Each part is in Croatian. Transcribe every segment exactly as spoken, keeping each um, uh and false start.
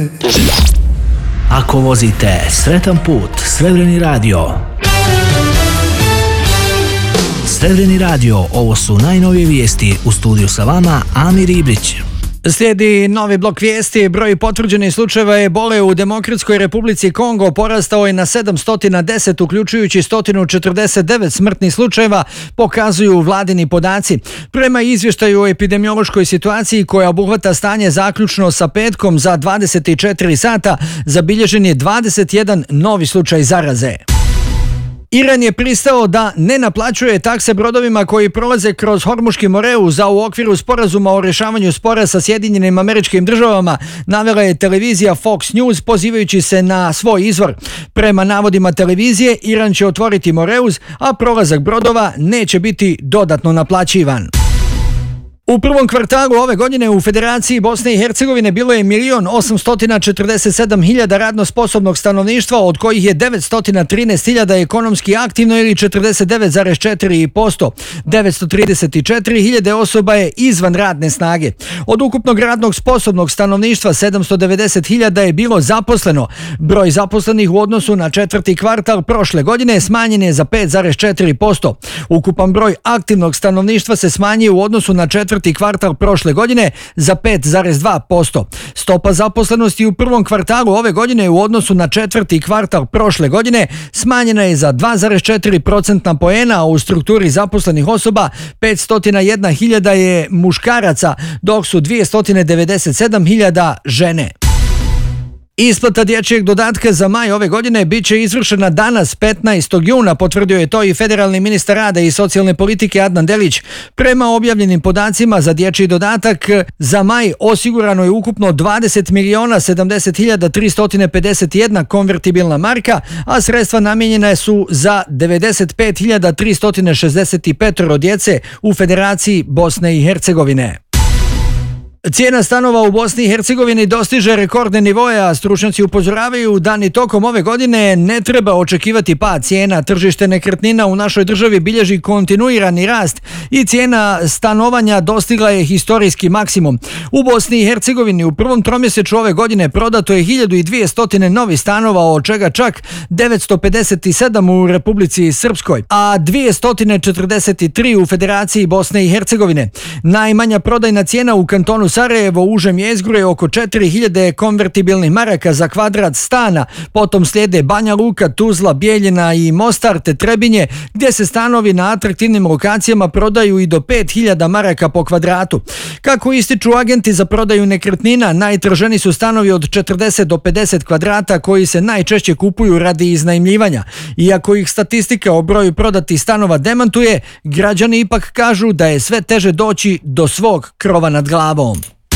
Ako vozite, sretan put, Srebreni radio. Srebreni radio, ovo su najnovije vijesti. U studiju sa vama Amir Ibrić. Slijedi novi blok vijesti. Broj potvrđenih slučajeva ebole u Demokratskoj Republici Kongo porastao je na sedamsto deset, uključujući sto četrdeset devet smrtnih slučajeva, pokazuju vladini podaci. Prema izvještaju o epidemiološkoj situaciji koja obuhvata stanje zaključno sa petkom za dvadeset četiri sata, zabilježen je dvadeset jedan novi slučaj zaraze. Iran je pristao da ne naplaćuje takse brodovima koji prolaze kroz Hormuški Moreus, a u okviru sporazuma o rješavanju spora sa Sjedinjenim Američkim Državama, navela je televizija Fox News pozivajući se na svoj izvor. Prema navodima televizije, Iran će otvoriti Moreus, a prolazak brodova neće biti dodatno naplaćivan. U prvom kvartalu ove godine u Federaciji Bosne i Hercegovine bilo je milion osamsto četrdeset sedam hiljada radno sposobnog stanovništva, od kojih je devetsto trinaest hiljada ekonomski aktivno ili četrdeset devet zarez četiri posto. devetsto trideset četiri hiljade osoba je izvan radne snage. Od ukupnog radnog sposobnog stanovništva sedamsto devedeset hiljada je bilo zaposleno. Broj zaposlenih u odnosu na četvrti kvartal prošle godine smanjen je za pet zarez četiri posto. Ukupan broj aktivnog stanovništva se smanjio u odnosu na četvrti kvartal prošle godine za pet zarez dva posto. Stopa zaposlenosti u prvom kvartalu ove godine u odnosu na četvrti kvartal prošle godine smanjena je za dva zarez četiri procentna poena, a u strukturi zaposlenih osoba petsto jedna hiljada je muškaraca, dok su dvjesto devedeset sedam hiljada žene. Isplata dječjeg dodatka za maj ove godine bit će izvršena danas petnaestog juna, potvrdio je to i federalni ministar rada i socijalne politike Adnan Delić. Prema objavljenim podacima za dječji dodatak za maj osigurano je ukupno dvadeset miliona sedamdeset hiljada tristo pedeset jedna konvertibilna marka, a sredstva namijenjena su za devedeset pet hiljada tristo šezdeset pet djece u Federaciji Bosne i Hercegovine. Cijena stanova u Bosni i Hercegovini dostiže rekordne nivoe, a stručnjaci upozoravaju da ni tokom ove godine ne treba očekivati pad cijena. Tržište nekretnina u našoj državi bilježi kontinuirani rast i cijena stanovanja dostigla je historijski maksimum. U Bosni i Hercegovini u prvom tromjesečju ove godine prodato je hiljadu dvjesto novih stanova, od čega čak devetsto pedeset sedam u Republici Srpskoj, a dvjesto četrdeset tri u Federaciji Bosne i Hercegovine. Najmanja prodajna cijena u kantonu Sarajevo u užem jezgru je oko četiri hiljade konvertibilnih maraka za kvadrat stana, potom slijede Banja Luka, Tuzla, Bijeljina i Mostar te Trebinje, gdje se stanovi na atraktivnim lokacijama prodaju i do pet hiljada maraka po kvadratu. Kako ističu agenti za prodaju nekretnina, najtraženi su stanovi od četrdeset do pedeset kvadrata koji se najčešće kupuju radi iznajmljivanja. Iako ih statistika o broju prodatih stanova demantuje, građani ipak kažu da je sve teže doći do svog krova nad glavom.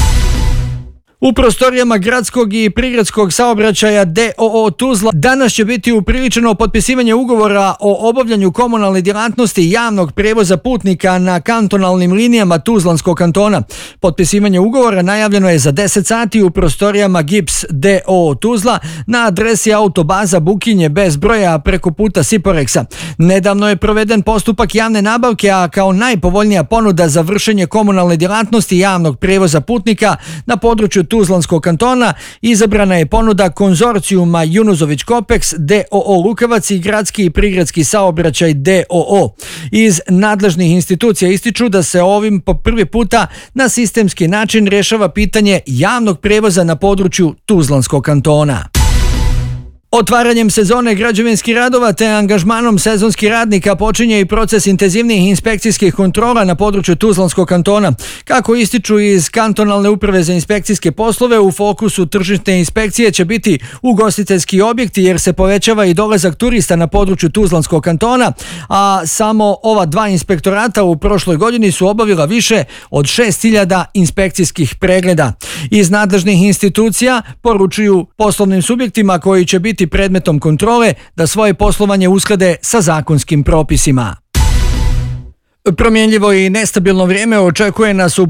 U prostorijama gradskog i prigradskog saobraćaja D O O Tuzla danas će biti upriličeno potpisivanje ugovora o obavljanju komunalne djelatnosti javnog prijevoza putnika na kantonalnim linijama Tuzlanskog kantona. Potpisivanje ugovora najavljeno je za deset sati u prostorijama Gips D O O Tuzla na adresi autobaza Bukinje bez broja preko puta Siporeksa. Nedavno je proveden postupak javne nabavke, a kao najpovoljnija ponuda za vršenje komunalne djelatnosti javnog prijevoza putnika na području Tuzlanskog kantona izabrana je ponuda konzorcijuma Junuzović Kopeks, D O O Lukavac i gradski i prigradski saobraćaj D O O. Iz nadležnih institucija ističu da se ovim po prvi puta na sistemski način rješava pitanje javnog prijevoza na području Tuzlanskog kantona. Otvaranjem sezone građevinskih radova te angažmanom sezonskih radnika počinje i proces intenzivnijih inspekcijskih kontrola na području Tuzlanskog kantona. Kako ističu iz kantonalne uprave za inspekcijske poslove, u fokusu tržišne inspekcije će biti ugostiteljski objekti jer se povećava i dolazak turista na području Tuzlanskog kantona, a samo ova dva inspektorata u prošloj godini su obavila više od šest hiljada inspekcijskih pregleda. Iz nadležnih institucija poručuju poslovnim subjektima koji će biti predmetom kontrole da svoje poslovanje usklade sa zakonskim propisima. Promjenljivo i nestabilno vrijeme očekuje nas u